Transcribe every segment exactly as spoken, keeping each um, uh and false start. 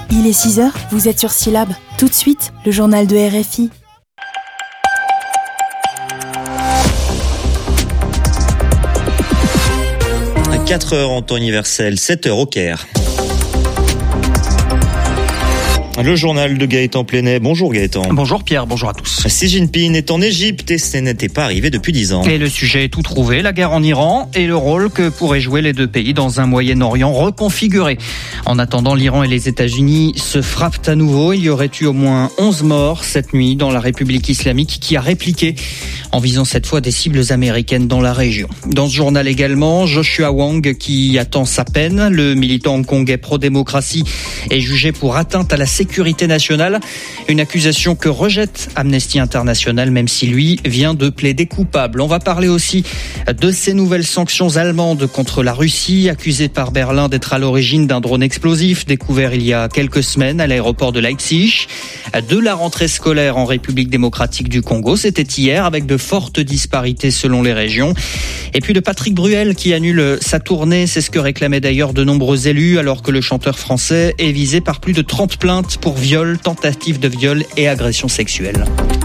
Il est six heures, vous êtes sur Syllab. Tout de suite, le journal de R F I. quatre heures en temps universel, sept heures au Caire. Le journal de Gaëtan Plenet. Bonjour Gaëtan. Bonjour Pierre, bonjour à tous. Xi Jinping est en Égypte et ce n'était pas arrivé depuis dix ans. Et le sujet est tout trouvé, la guerre en Iran et le rôle que pourraient jouer les deux pays dans un Moyen-Orient reconfiguré. En attendant, l'Iran et les États-Unis se frappent à nouveau. Il y aurait eu au moins onze morts cette nuit dans la République islamique qui a répliqué en visant cette fois des cibles américaines dans la région. Dans ce journal également, Joshua Wong qui attend sa peine. Le militant hongkongais pro-démocratie est jugé pour atteinte à la sécurité sécurité nationale, une accusation que rejette Amnesty International, même si lui vient de plaider coupable. On va parler aussi de ces nouvelles sanctions allemandes contre la Russie, accusée par Berlin d'être à l'origine d'un drone explosif découvert il y a quelques semaines à l'aéroport de Leipzig. De la rentrée scolaire en République démocratique du Congo, c'était hier, avec de fortes disparités selon les régions. Et puis de Patrick Bruel qui annule sa tournée, c'est ce que réclamaient d'ailleurs de nombreux élus, alors que le chanteur français est visé par plus de trente plaintes pour viol, tentative de viol et agression sexuelle.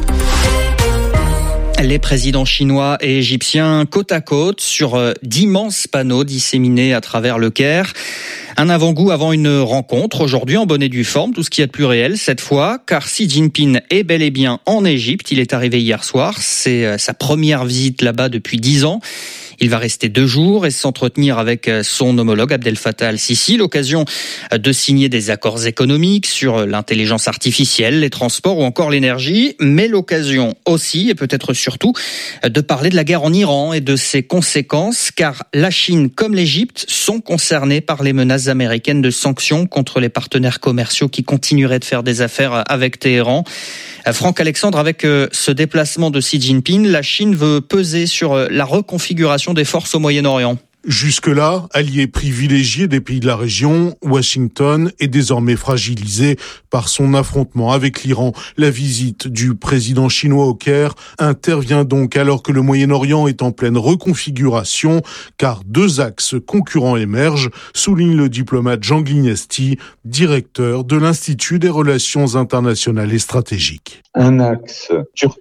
Les présidents chinois et égyptiens côte à côte sur d'immenses panneaux disséminés à travers le Caire. Un avant-goût avant une rencontre aujourd'hui en bonne et due forme, tout ce qu'il y a de plus réel cette fois, car Xi Jinping est bel et bien en Égypte. Il est arrivé hier soir, c'est sa première visite là-bas depuis dix ans. Il va rester deux jours et s'entretenir avec son homologue Abdel Fattah al-Sisi, l'occasion de signer des accords économiques sur l'intelligence artificielle, les transports ou encore l'énergie, mais l'occasion aussi, et peut-être surtout, de parler de la guerre en Iran et de ses conséquences, car la Chine comme l'Égypte sont concernés par les menaces américaines de sanctions contre les partenaires commerciaux qui continueraient de faire des affaires avec Téhéran. Franck Alexandre, avec ce déplacement de Xi Jinping, la Chine veut peser sur la reconfiguration des forces au Moyen-Orient. Jusque-là, allié privilégié des pays de la région, Washington est désormais fragilisé par son affrontement avec l'Iran. La visite du président chinois au Caire intervient donc alors que le Moyen-Orient est en pleine reconfiguration, car deux axes concurrents émergent, souligne le diplomate Jean Glignesti, directeur de l'Institut des relations internationales et stratégiques. Un axe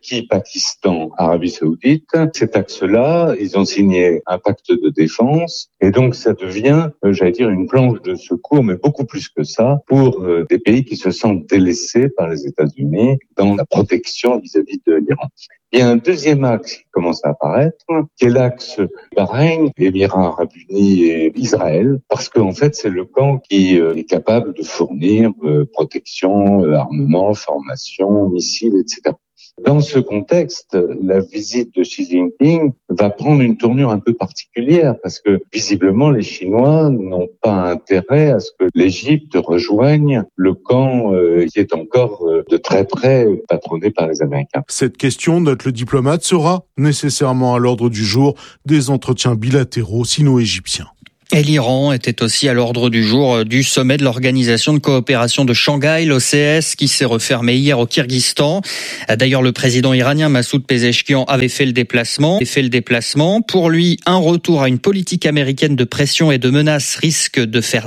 Turquie, Pakistan, Arabie Saoudite. Cet axe-là, ils ont signé un pacte de défense et donc ça devient, euh, j'allais dire, une planche de secours, mais beaucoup plus que ça, pour euh, des pays qui se sentent délaissés par les États-Unis dans la protection vis-à-vis de l'Iran. Il y a un deuxième axe qui commence à apparaître, qui est l'axe Bahreïn, Émirats Arabes Unis et Israël, parce qu'en fait, c'est le camp qui euh, est capable de fournir euh, protection, euh, armement, formation, missiles, et cetera. Dans ce contexte, la visite de Xi Jinping va prendre une tournure un peu particulière parce que visiblement les Chinois n'ont pas intérêt à ce que l'Égypte rejoigne le camp euh, qui est encore euh, de très près patronné par les Américains. Cette question, note le diplomate, sera nécessairement à l'ordre du jour des entretiens bilatéraux sino-égyptiens. Et l'Iran était aussi à l'ordre du jour du sommet de l'Organisation de coopération de Shanghai, l'O C S, qui s'est refermé hier au Kirghizstan. D'ailleurs, le président iranien Massoud Pezeshkian avait fait le déplacement. avait fait le déplacement. Pour lui, un retour à une politique américaine de pression et de menace risque de faire